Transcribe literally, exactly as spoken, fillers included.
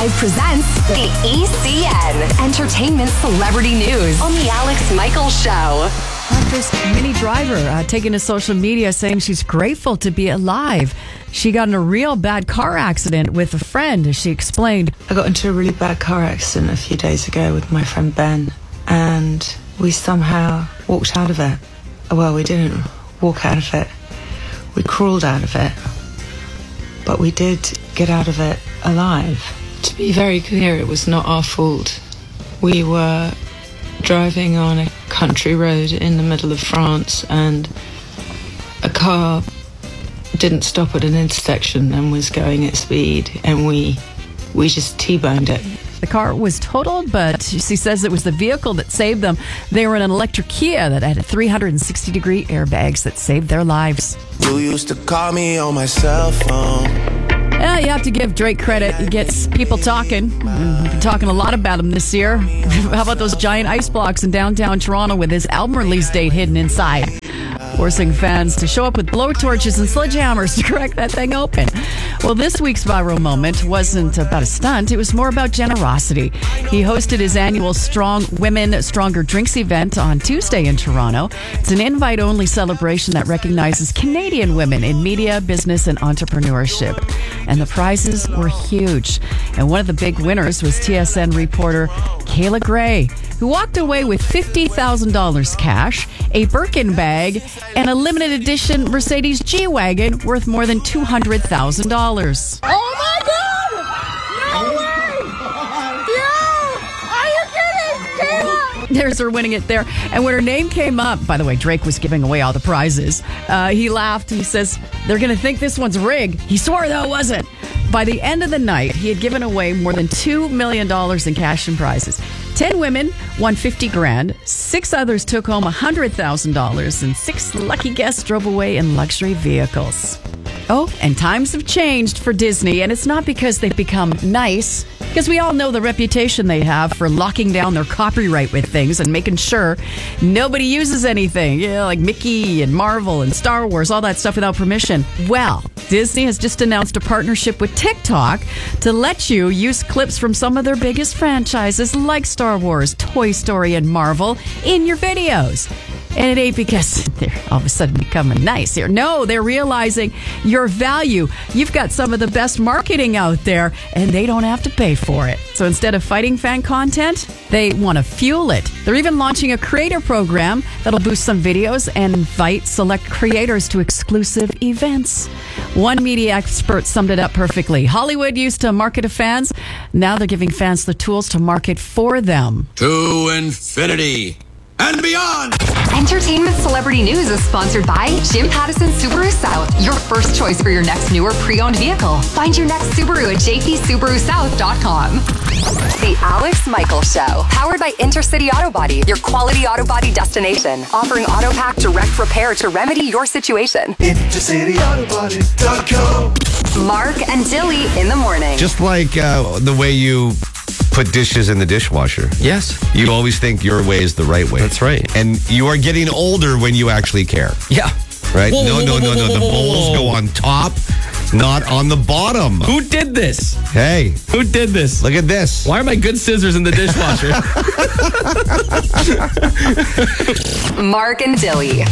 Live presents the E C N Entertainment Celebrity News on the Alex Michaels Show. Actress Minnie Driver uh, taking to social media saying she's grateful to be alive. She got in a real bad car accident with a friend, as she explained. I got into a really bad car accident a few days ago with my friend Ben, and we somehow walked out of it. Well, we didn't walk out of it. We crawled out of it. But we did get out of it alive. To be very clear, it was not our fault. We were driving on a country road in the middle of France, and a car didn't stop at an intersection and was going at speed, and we we just T-boned it. The car was totaled, but she says it was the vehicle that saved them. They were in an electric Kia that had three hundred sixty degree airbags that saved their lives. You used to call me on my cell phone. Yeah, you have to give Drake credit. He gets people talking. We've been talking a lot about him this year. How about those giant ice blocks in downtown Toronto with his album release date hidden inside? Forcing fans to show up with blowtorches and sledgehammers to crack that thing open. Well, this week's viral moment wasn't about a stunt. It was more about generosity. He hosted his annual Strong Women, Stronger Drinks event on Tuesday in Toronto. It's an invite-only celebration that recognizes Canadian women in media, business, and entrepreneurship. And the prizes were huge. And one of the big winners was T S N reporter Kayla Gray, who walked away with fifty thousand dollars cash, a Birkin bag, and a limited edition Mercedes G-Wagon worth more than two hundred thousand dollars. Oh my God! No way! Yeah! Are you kidding? Kayla! There's her winning it there. And when her name came up, by the way, Drake was giving away all the prizes. Uh, he laughed. He says, they're going to think this one's rigged. He swore, though, it wasn't. By the end of the night, he had given away more than two million dollars in cash and prizes. Ten women won fifty grand. Six others took home one hundred thousand dollars, and six lucky guests drove away in luxury vehicles. Oh, and times have changed for Disney, and it's not because they've become nice, because we all know the reputation they have for locking down their copyright with things and making sure nobody uses anything, you know, like Mickey and Marvel and Star Wars, all that stuff without permission. Well, Disney has just announced a partnership with TikTok to let you use clips from some of their biggest franchises like Star Wars, Toy Story, and Marvel in your videos. And it ain't because they're all of a sudden becoming nice here. No, they're realizing your value. You've got some of the best marketing out there, and they don't have to pay for it. So instead of fighting fan content, they want to fuel it. They're even launching a creator program that'll boost some videos and invite select creators to exclusive events. One media expert summed it up perfectly. Hollywood used to market to fans. Now they're giving fans the tools to market for them. To infinity and beyond. Entertainment Celebrity News is sponsored by Jim Pattison Subaru South, your first choice for your next new or pre-owned vehicle. Find your next Subaru at j p subaru south dot com. The Alex Michaels Show, powered by Intercity Auto Body, your quality auto body destination, offering auto pack direct repair to remedy your situation. intercity auto body dot com. Mark and Dilly in the morning. Just like uh, the way you put dishes in the dishwasher. Yes. You always think your way is the right way. That's right. And you are getting older when you actually care. Yeah. Right? Whoa, no, whoa, no, whoa, no, whoa, no. whoa, The whoa, bowls whoa. go on top, not on the bottom. Who did this? Hey, Who did this? look at this. Why are my good scissors in the dishwasher? Mark and Dilly.